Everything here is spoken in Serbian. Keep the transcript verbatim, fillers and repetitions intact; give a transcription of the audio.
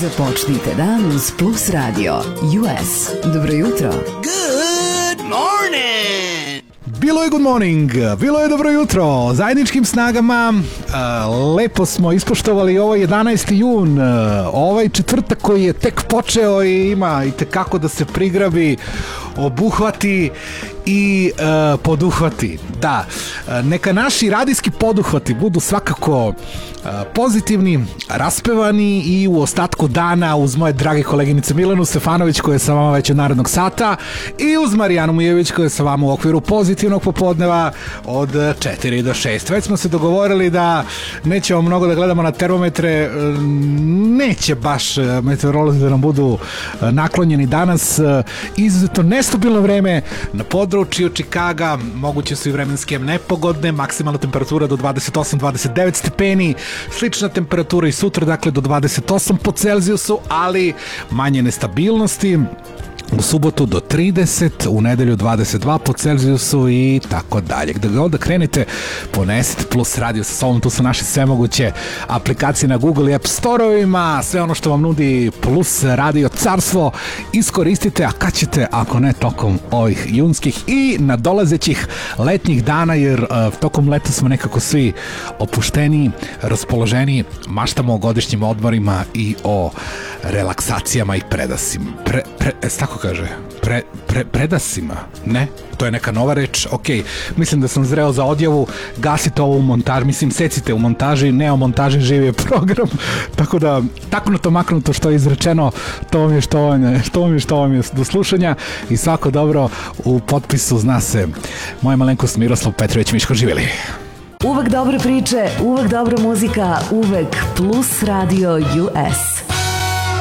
Započnite dan uz Plus Radio U S. Dobro jutro. Good morning! Bilo je good morning, bilo je dobro jutro. Zajedničkim snagama uh, lepo smo ispoštovali ovo jedanaesti jun, uh, ovaj četvrtak koji je tek počeo i ima i tekako da se prigrabi, obuhvati i uh, poduhvati. Da, uh, neka naši radijski poduhvati budu svakako uh, pozitivni, raspevani i u ostatku dana uz moje drage koleginice Milenu Stefanović koja je sa vama već od narednog sata i uz Marijanu Mujević koja je sa vama u okviru pozitivnog popodneva od četiri do šest. Već smo se dogovorili da nećemo mnogo da gledamo na termometre, neće baš meteorolozi da nam budu naklonjeni danas. Izuzetno nestabilno vreme na području Čikaga, moguće su i vremenske nepogodne, maksimalna temperatura do dvadeset osam do dvadeset devet stepeni, slična temperatura i sutra, dakle do dvadeset osam po Celzijusu, ali manje nestabilnosti. U subotu do trideset, u nedelju dvadeset dva po Celzijusu i tako dalje. Gde god da krenete, ponesite Plus Radio sa sobom, tu su naše svemoguće aplikacije na Google i App Store-ovima, sve ono što vam nudi Plus Radio carstvo, iskoristite, a kad ćete, ako ne tokom ovih junskih i nadolazećih letnjih dana, jer uh, tokom leta smo nekako svi opušteni, raspoloženi, maštamo o godišnjim odmorima i o relaksacijama i predasima. Pre, pre, tako kaže, pre, pre, predasima, ne? To je neka nova reč, ok, mislim da sam zreo za odjavu, gasite ovo u montaži, mislim secite u montaži, ne o montaži živi je program, tako da taknuto maknuto što je izrečeno, to vam je što vam je, što vam je, što vam je do slušanja i svako dobro u potpisu zna se. Moja malenkost Miroslav Petrović, Miško, živjeli. Uvek dobre priče, uvek dobra muzika, uvek Plus Radio U S.